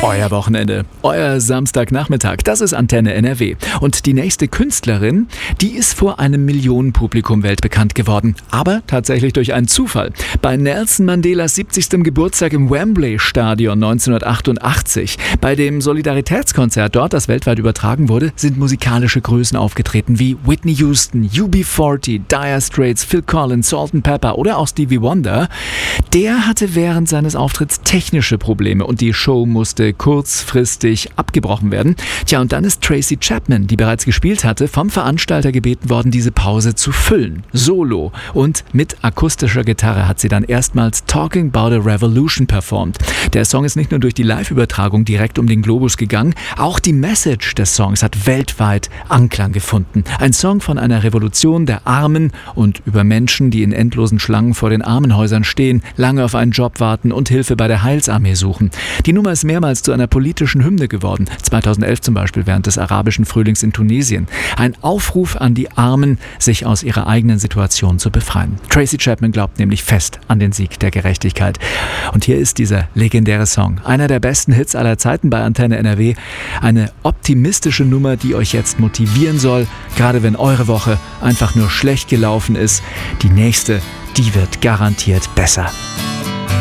Euer Wochenende, euer Samstagnachmittag, das ist Antenne NRW. Und die nächste Künstlerin, die ist vor einem Millionenpublikum weltbekannt geworden. Aber tatsächlich durch einen Zufall. Bei Nelson Mandelas 70. Geburtstag im Wembley-Stadion 1988. Bei dem Solidaritätskonzert dort, das weltweit übertragen wurde, sind musikalische Größen aufgetreten wie Whitney Houston, UB40, Dire Straits, Phil Collins, Salt&Pepper oder auch Stevie Wonder. Der hatte während seines Auftritts technische Probleme und die Show musste kurzfristig abgebrochen werden. Tja, und dann ist Tracy Chapman, die bereits gespielt hatte, vom Veranstalter gebeten worden, diese Pause zu füllen. Solo. Und mit akustischer Gitarre hat sie dann erstmals Talking About a Revolution performt. Der Song ist nicht nur durch die Live-Übertragung direkt um den Globus gegangen, auch die Message des Songs hat weltweit Anklang gefunden. Ein Song von einer Revolution der Armen und über Menschen, die in endlosen Schlangen vor den Armenhäusern stehen, lange auf einen Job warten und Hilfe bei der Heilsarmee suchen. Die Nummer ist mehrmals zu einer politischen Hymne geworden. 2011 zum Beispiel während des arabischen Frühlings in Tunesien. Ein Aufruf an die Armen, sich aus ihrer eigenen Situation zu befreien. Tracy Chapman glaubt nämlich fest an den Sieg der Gerechtigkeit. Und hier ist dieser legendäre Song. Einer der besten Hits aller Zeiten bei Antenne NRW. Eine optimistische Nummer, die euch jetzt motivieren soll, gerade wenn eure Woche einfach nur schlecht gelaufen ist. Die nächste, die wird garantiert besser.